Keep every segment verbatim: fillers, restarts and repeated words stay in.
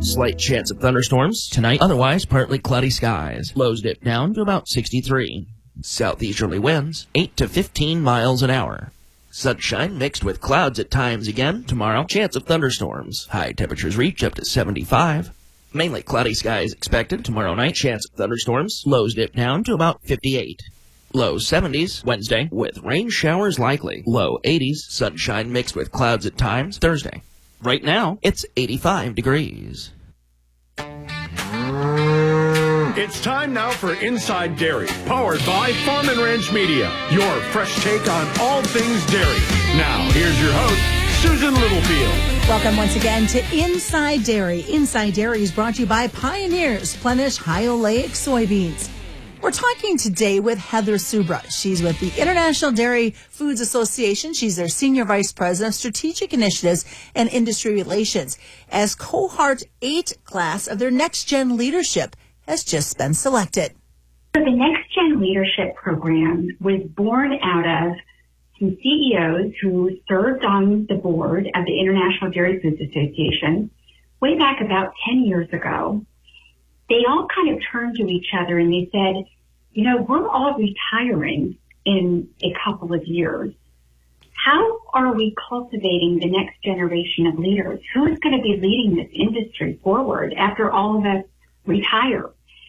Slight chance of thunderstorms tonight, otherwise partly cloudy skies. Lows dip down to about sixty-three. Southeasterly winds, eight to fifteen miles an hour. Sunshine mixed with clouds at times again tomorrow. Chance of thunderstorms. High temperatures reach up to seventy-five. Mainly cloudy skies expected tomorrow night. Chance of thunderstorms. Lows dip down to about fifty-eight. Low seventies Wednesday with rain showers likely. Low eighties, sunshine mixed with clouds at times Thursday. Right now, it's eighty-five degrees. It's time now for Inside Dairy, powered by Farm and Ranch Media, your fresh take on all things dairy. Now, here's your host, Susan Littlefield. Welcome once again to Inside Dairy. Inside Dairy is brought to you by Pioneer's Plenish High Oleic Soybeans. We're talking today with Heather Subra. She's with the International Dairy Foods Association. She's their Senior Vice President of Strategic Initiatives and Industry Relations. As Cohort eight class of their Next Gen Leadership has just been selected. So the Next Gen Leadership Program was born out of some C E Os who served on the board of the International Dairy Foods Association way back about ten years ago. They all kind of turned to each other and they said, you know, we're all retiring in a couple of years. How are we cultivating the next generation of leaders? Who is going to be leading this industry forward after all of us retire?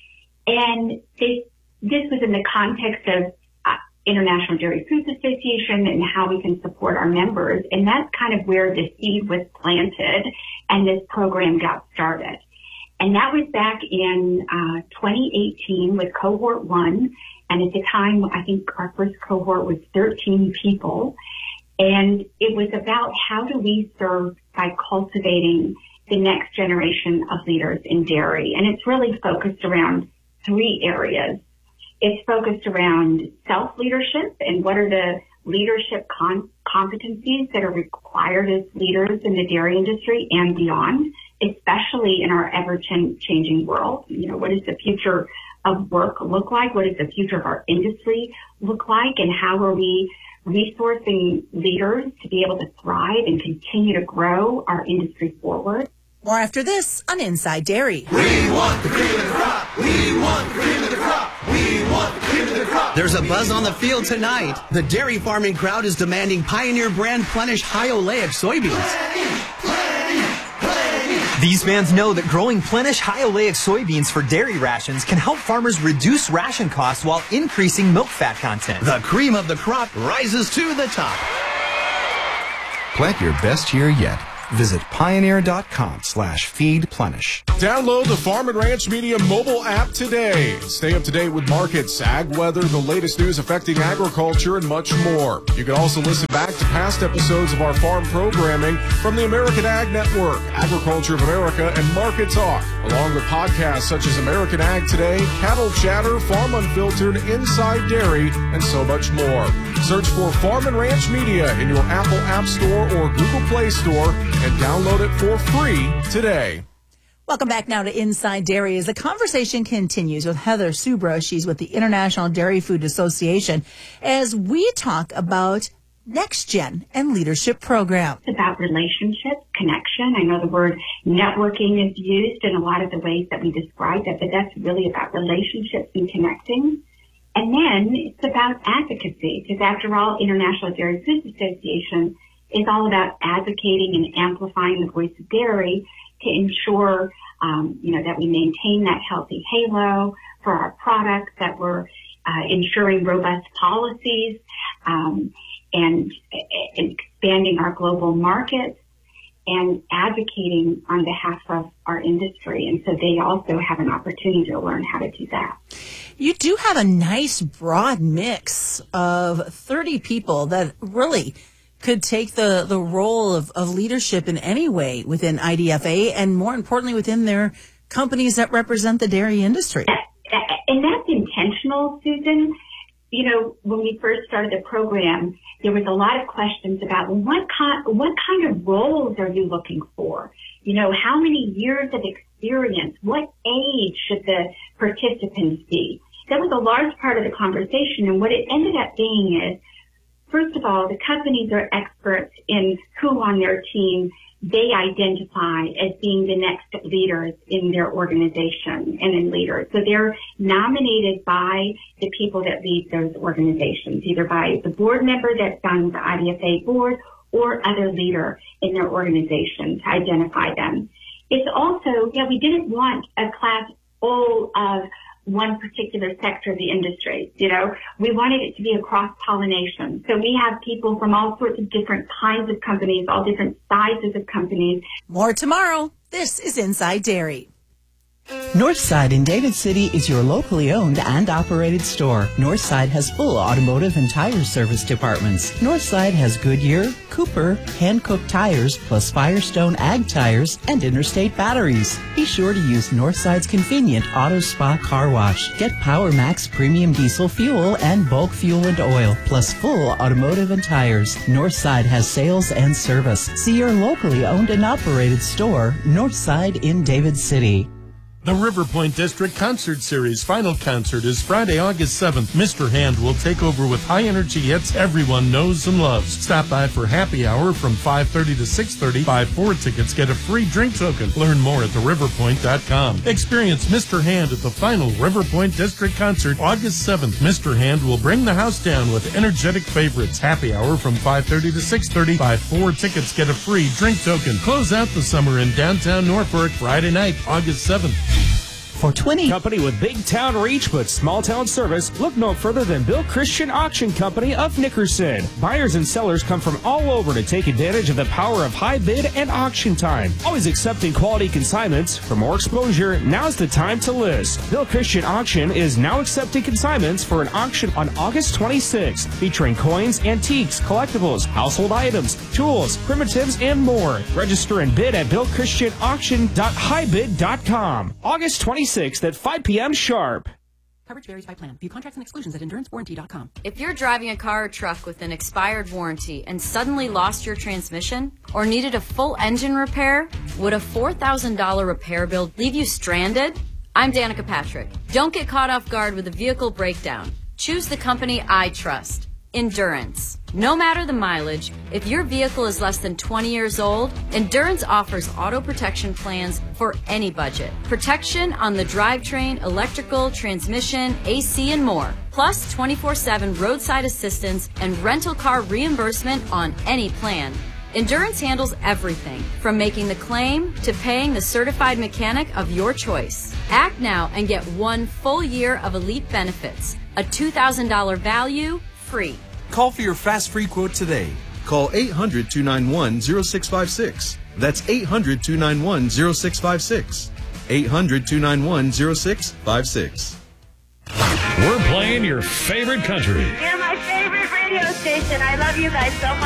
And they, this was in the context of uh, International Dairy Foods Association and how we can support our members. And that's kind of where the seed was planted and this program got started. And that was back in uh, twenty eighteen with Cohort one. And at the time, I think our first cohort was thirteen people. And it was about how do we serve by cultivating the next generation of leaders in dairy. And it's really focused around three areas. It's focused around self-leadership and what are the leadership con- competencies that are required as leaders in the dairy industry and beyond, especially in our ever-changing world. You know, what does the future of work look like? What does the future of our industry look like? And how are we resourcing leaders to be able to thrive and continue to grow our industry forward? More after this on Inside Dairy. We want the cream of the crop. We want the cream of the crop. We want the cream of the crop. There's a buzz on the field tonight. The dairy farming crowd is demanding Pioneer brand Plenish High Oleic soybeans. These fans know that growing Plenish High Oleic soybeans for dairy rations can help farmers reduce ration costs while increasing milk fat content. The cream of the crop rises to the top. Plant your best year yet. Visit pioneer.com slash feed plenish. Download the Farm and Ranch Media mobile app today. Stay up to date with markets, ag weather, the latest news affecting agriculture, and much more. You can also listen back to past episodes of our farm programming from the American Ag Network, Agriculture of America, and Market Talk, along with podcasts such as American Ag Today, Cattle Chatter, Farm Unfiltered, Inside Dairy, and so much more. Search for Farm and Ranch Media in your Apple App Store or Google Play Store and download it for free today. Welcome back now to Inside Dairy as the conversation continues with Heather Subra. She's with the International Dairy Food Association as we talk about Next Gen and Leadership Program. It's about relationships, connection. I know the word networking is used in a lot of the ways that we describe it, but that's really about relationships and connecting. And then it's about advocacy, because after all, International Dairy Foods Association is all about advocating and amplifying the voice of dairy to ensure, um, you know, that we maintain that healthy halo for our products, that we're uh, ensuring robust policies, um, and, and expanding our global markets and advocating on behalf of our industry. And so they also have an opportunity to learn how to do that. You do have a nice broad mix of thirty people that really could take the, the role of, of leadership in any way within I D F A and more importantly within their companies that represent the dairy industry. And that's intentional, Susan. You know, when we first started the program, there was a lot of questions about well, what kind, what kind of roles are you looking for? You know, how many years of experience? What age should the participants be? That was a large part of the conversation. And what it ended up being is, first of all, the companies are experts in who on their team they identify as being the next leaders in their organization and in leaders. So they're nominated by the people that lead those organizations, either by the board member that's on the I D F A board or other leader in their organization to identify them. It's also, yeah, we didn't want a class all of one particular sector of the industry. You know, we wanted it to be a cross-pollination. So we have people from all sorts of different kinds of companies, all different sizes of companies. More tomorrow. This is Inside Dairy. Northside in David City is your locally owned and operated store. Northside has full automotive and tire service departments. Northside has Goodyear, Cooper, hand-cooked tires, plus Firestone Ag tires, and Interstate batteries. Be sure to use Northside's convenient Auto Spa car wash. Get Power Max premium diesel fuel and bulk fuel and oil, plus full automotive and tires. Northside has sales and service. See your locally owned and operated store, Northside in David City. The River Point District Concert Series final concert is Friday, August seventh. Mister Hand will take over with high-energy hits everyone knows and loves. Stop by for happy hour from five thirty to six thirty. Buy four tickets, get a free drink token. Learn more at the river point dot com. Experience Mister Hand at the final River Point District Concert, August seventh. Mister Hand will bring the house down with energetic favorites. Happy hour from five thirty to six thirty. Buy four tickets, get a free drink token. Close out the summer in downtown Norfolk, Friday night, August seventh. For twenty Company with big town reach but small town service, look no further than Bill Christian Auction Company of Nickerson. Buyers and sellers come from all over to take advantage of the power of high bid and auction time. Always accepting quality consignments. For more exposure, now's the time to list. Bill Christian Auction is now accepting consignments for an auction on August twenty-sixth, featuring coins, antiques, collectibles, household items, tools, primitives, and more. Register and bid at bill christian auction dot high bid dot com. August twenty-sixth at five p.m. sharp. Coverage varies by plan. View contracts and exclusions at endurance warranty dot com. If you're driving a car or truck with an expired warranty and suddenly lost your transmission or needed a full engine repair, would a four thousand dollars repair bill leave you stranded? I'm Danica Patrick. Don't get caught off guard with a vehicle breakdown. Choose the company I trust. Endurance. No matter the mileage, if your vehicle is less than twenty years old, Endurance offers auto protection plans for any budget. Protection on the drivetrain, electrical, transmission, A C, and more. Plus twenty-four seven roadside assistance and rental car reimbursement on any plan. Endurance handles everything, from making the claim to paying the certified mechanic of your choice. Act now and get one full year of elite benefits. A two thousand dollars value, free. Call for your fast free quote today. Call eight hundred, two nine one, zero six five six. That's eight hundred, two nine one, zero six five six. eight hundred, two nine one, zero six five six. We're playing your favorite country. You're my favorite radio station. I love you guys so much.